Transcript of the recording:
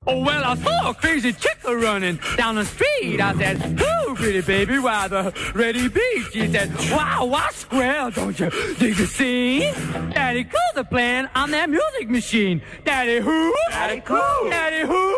Oh, well, I saw a crazy chick running down the street. I said, "Ooh, pretty baby, why the ready beat?" She said, "Wow, what square, don't you dig the scene? Daddy, cool the plan on that music machine. Daddy who? Daddy cool. Daddy who?